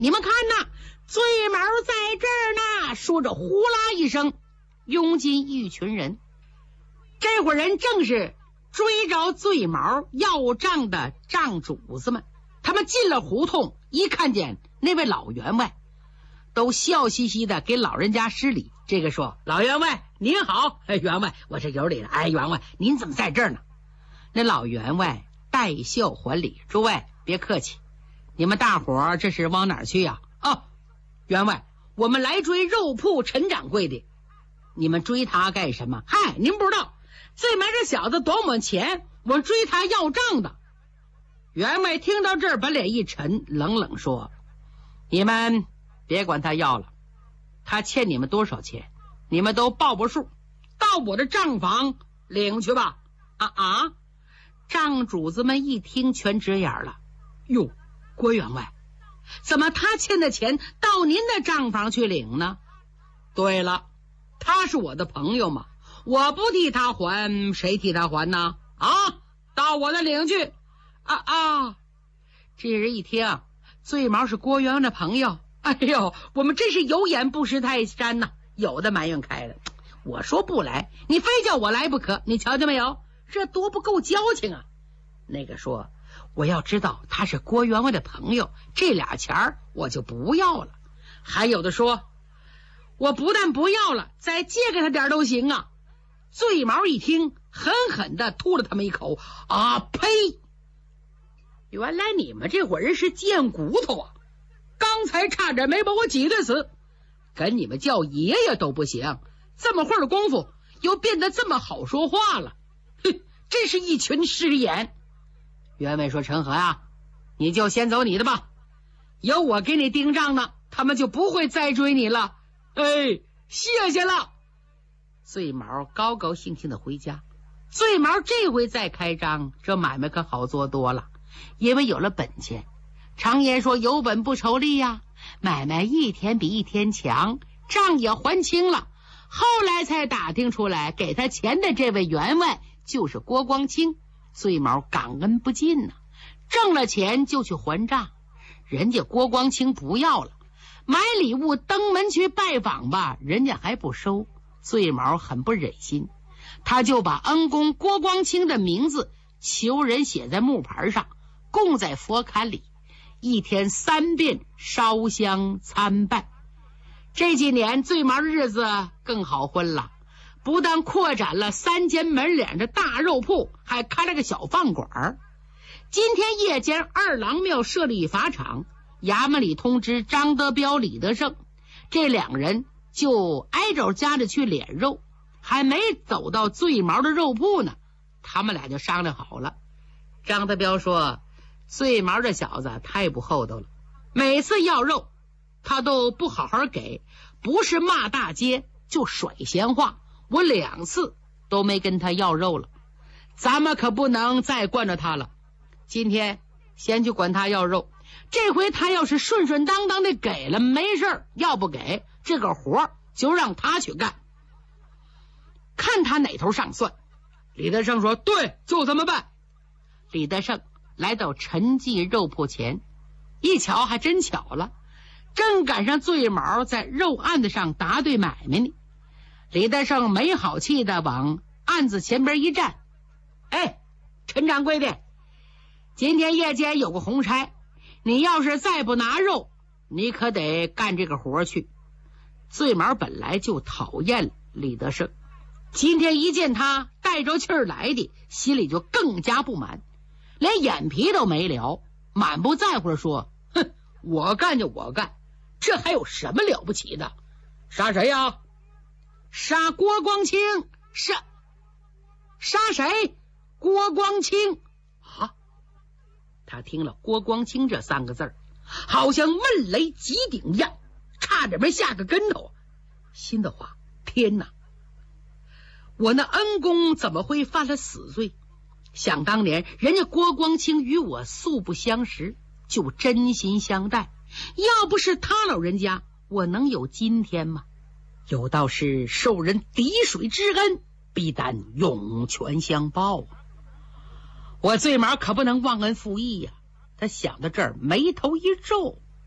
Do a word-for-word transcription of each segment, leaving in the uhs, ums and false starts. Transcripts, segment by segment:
你们看呐，醉毛在这儿呢！说着，呼啦一声，拥进一群人。这伙人正是追着醉毛要账的账主子们。他们进了胡同，一看见那位老员外，都笑嘻嘻的给老人家施礼。这个说：“老员外您好。”哎，员外我这有礼了。哎，员外您怎么在这儿呢？那老员外带笑还礼：“诸位别客气，你们大伙儿这是往哪儿去呀？”“哦，员外，我们来追肉铺陈掌柜的。”“你们追他干什么？”“嗨，您不知道，醉毛这小子短我们钱，我追他要账的。”员外听到这儿，把脸一沉，冷冷说：“你们别管他要了，他欠你们多少钱，你们都报报数，到我的账房领去吧。”“啊啊！”账主子们一听全直眼了。“哟，郭员外，怎么他欠的钱到您的账房去领呢？”“对了，他是我的朋友嘛，我不替他还，谁替他还呢？啊，到我的领去。”“啊啊！”这人一听醉毛是郭员外的朋友，哎呦，我们真是有眼不识泰山呐！有的埋怨开了，我说不来，你非叫我来不可，你瞧见没有？这多不够交情啊！那个说：“我要知道他是郭员外的朋友，这俩钱儿我就不要了。”还有的说：“我不但不要了，再借给他点都行啊！”醉毛一听，狠狠的吐了他们一口：“啊呸！原来你们这伙人是贱骨头啊！刚才差点没把我挤兑死，跟你们叫爷爷都不行，这么会儿的功夫又变得这么好说话了，哼，真是一群失言。”员外说：“陈和呀，你就先走你的吧，有我给你盯账呢，他们就不会再追你了。”“哎，谢谢了。”醉毛高高兴兴的回家。醉毛这回再开张，这买卖可好做多了，因为有了本钱。常言说有本不愁利呀，买卖一天比一天强，账也还清了。后来才打听出来，给他钱的这位员外就是郭光清。醉毛感恩不尽呢、啊，挣了钱就去还账，人家郭光清不要了，买礼物登门去拜访吧，人家还不收。醉毛很不忍心，他就把恩公郭光清的名字求人写在木牌上，供在佛龛里，一天三遍烧香参拜。这几年醉毛的日子更好混了，不但扩展了三间门脸的大肉铺，还开了个小饭馆。今天夜间二郎庙设立法场，衙门里通知张德彪、李德胜，这两人就挨着家里去敛肉，还没走到醉毛的肉铺呢，他们俩就商量好了。张德彪说：“醉毛这小子太不厚道了，每次要肉他都不好好给，不是骂大街就甩闲话，我两次都没跟他要肉了，咱们可不能再惯着他了。今天先去管他要肉，这回他要是顺顺当当的给了没事，要不给这个活就让他去干，看他哪头上算。”李德胜说：“对，就这么办。”李德胜来到陈记肉铺前，一瞧还真巧了，正赶上醉毛在肉案子上答对买卖呢。李德胜没好气的往案子前边一站：“哎，陈掌柜的，今天夜间有个红差，你要是再不拿肉，你可得干这个活去。”醉毛本来就讨厌李德胜，今天一见他带着气儿来的，心里就更加不满，连眼皮都没撩，满不在乎的说：“哼，我干就我干，这还有什么了不起的？杀谁呀？杀郭光清。杀杀谁？郭光清啊！”他听了郭光清这三个字儿，好像闷雷急顶一样，差点没下个跟头，心的话，天哪，我那恩公怎么会犯了死罪？想当年人家郭光清与我素不相识，就真心相待，要不是他老人家，我能有今天吗？有道是受人滴水之恩，必当涌泉相报啊！我醉毛可不能忘恩负义呀、啊！他想到这儿，眉头一皱，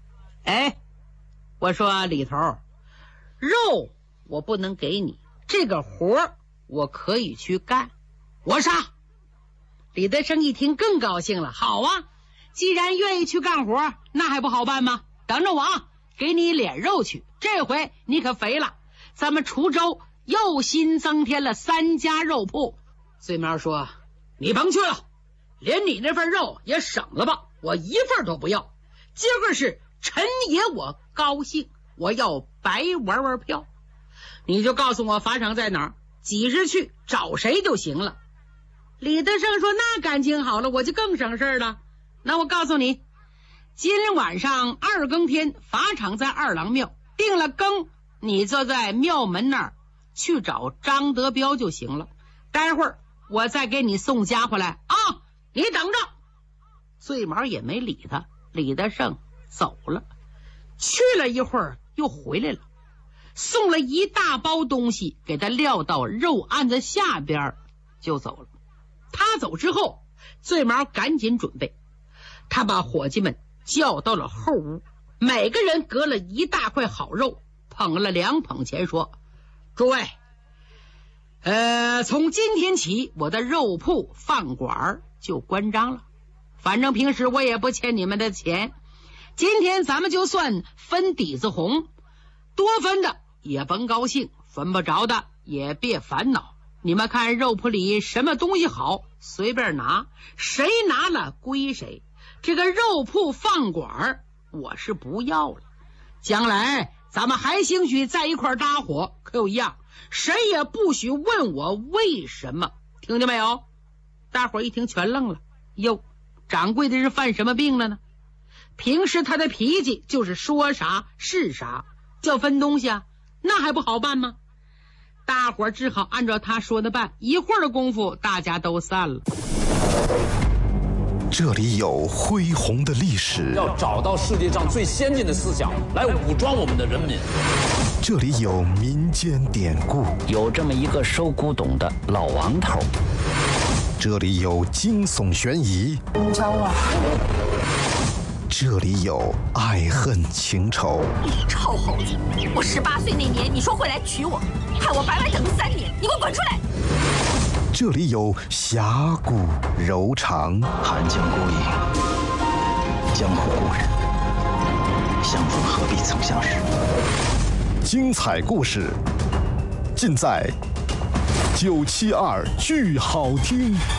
哎，我说李头，肉我不能给你，这个活我可以去干。我杀！李德生一听更高兴了，好啊，既然愿意去干活，那还不好办吗？等着我啊，给你敛肉去，这回你可肥了，咱们滁州又新增添了三家肉铺。醉苗说，你甭去了，连你那份肉也省了吧，我一份都不要。今个是陈爷我高兴，我要白玩玩票，你就告诉我法场在哪儿，几时去找谁就行了。李德生说，那感情好了，我就更省事了。那我告诉你，今天晚上二更天，法场在二郎庙，定了更，你就在庙门那儿去找张德彪就行了。待会儿我再给你送家伙来啊，你等着。醉毛也没理他，李德胜走了。去了一会儿又回来了，送了一大包东西给他撂到肉案子下边就走了。他走之后，醉毛赶紧准备，他把伙计们叫到了后屋，每个人隔了一大块好肉，捧了两捧钱，说，诸位，呃，从今天起我的肉铺饭馆就关张了，反正平时我也不欠你们的钱，今天咱们就算分底子红，多分的也甭高兴，分不着的也别烦恼。你们看肉铺里什么东西好，随便拿，谁拿了归谁。这个肉铺饭馆我是不要了，将来咱们还兴许在一块搭伙，可有一样，谁也不许问我为什么，听见没有？大伙一听全愣了，哟，掌柜的是犯什么病了呢？平时他的脾气就是说啥是啥，叫分东西啊，那还不好办吗？大伙只好按照他说的办，一会儿的功夫大家都散了。 这里有恢宏的历史， 要找到世界上最先进的思想来武装我们的人民。 这里有民间典故， 有这么一个收古董的老王头。 这里有惊悚悬疑， 找我。 这里有爱恨情仇。 你臭猴子！我十八岁那年，你说会来娶我，害我白白等了三年，你给我滚出来！ 这里有侠骨柔肠。 寒江孤影，江湖故人，相逢何必曾相识。 精彩故事尽在九七二剧好听。